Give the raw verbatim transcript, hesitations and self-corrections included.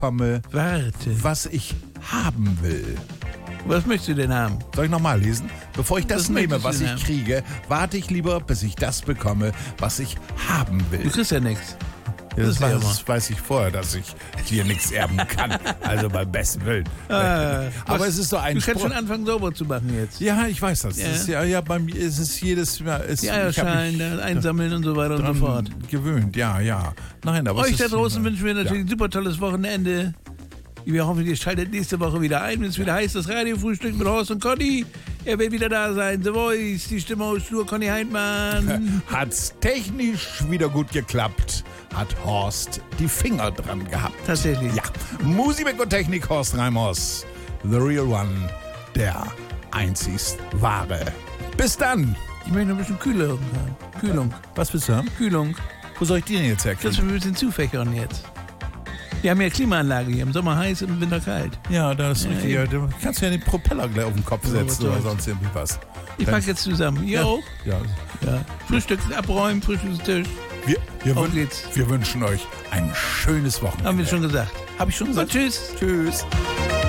bekomme, Warte. was ich haben will. Was möchtest du denn haben? Soll ich nochmal lesen? Bevor ich das Was nehme, möchtest was du ich denn kriege, warte ich lieber, bis ich das bekomme, was ich haben Du will. kriegst ja nichts. Ja, das, ist ja weiß, immer. das weiß ich vorher, dass ich dir nichts erben kann. Also beim besten Willen. Ah, Aber was- es ist so ein Du kannst Spruch. schon anfangen, sauber zu machen jetzt. Ja, ich weiß das. Ja. Das ist ja, ja, bei mir ist es jedes Mal. Es, Die ich hab Eierschalen mich da einsammeln und so weiter und so dran fort. gewöhnt, ja, ja. Nein, aber Euch es da ist, draußen wünschen wir natürlich ja. ein super tolles Wochenende. Wir hoffen, ihr schaltet nächste Woche wieder ein, wenn es wieder heißt, das Radiofrühstück mit Horst und Conny. Er wird wieder da sein. The Voice, die Stimme aus Stur, Conny Heintmann. Hat's technisch wieder gut geklappt, hat Horst die Finger dran gehabt. Tatsächlich. Ja, Musik und Technik, Horst Reimers. The Real One, der einzigst wahre. Bis dann. Ich möchte noch ein bisschen Kühlung haben. Kühlung. Was willst du haben? Kühlung. Wo soll ich die denn jetzt Das herkriegen? wir ein bisschen zufächern jetzt. Wir haben ja Klimaanlage hier. Im Sommer heiß, im Winter kalt. Ja, das ist Ja, richtig. Ja, du kannst ja den Propeller gleich auf den Kopf Ja, setzen was oder soll's. sonst irgendwie was. Ich Dann- pack jetzt zusammen. Ihr ja, auch? Ja. Ja. Frühstück abräumen, Frühstückstisch. Wir, wir, Auf wün- geht's. wir wünschen euch ein schönes Wochenende. Haben wir schon gesagt. Hab ich schon Und gesagt? tschüss. Tschüss.